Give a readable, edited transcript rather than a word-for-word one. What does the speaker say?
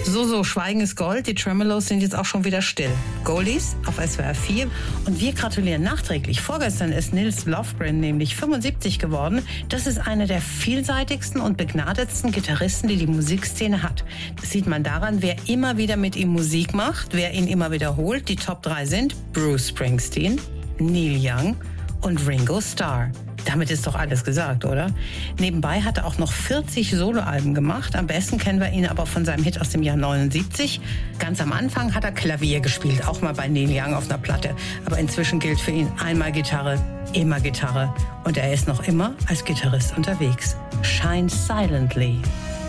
So, Schweigen ist Gold. Die Tremeloes sind jetzt auch schon wieder still. Goldies auf SWR 4. Und wir gratulieren nachträglich. Vorgestern ist Nils Lofgren nämlich 75 geworden. Das ist einer der vielseitigsten und begnadetsten Gitarristen, die die Musikszene hat. Das sieht man daran, wer immer wieder mit ihm Musik macht, wer ihn immer wiederholt. Die Top 3 sind Bruce Springsteen, Neil Young und Ringo Starr. Damit ist doch alles gesagt, oder? Nebenbei hat er auch noch 40 Soloalben gemacht. Am besten kennen wir ihn aber von seinem Hit aus dem Jahr 79. Ganz am Anfang hat er Klavier gespielt, auch mal bei Neil Young auf einer Platte. Aber inzwischen gilt für ihn einmal Gitarre, immer Gitarre. Und er ist noch immer als Gitarrist unterwegs. Shine Silently.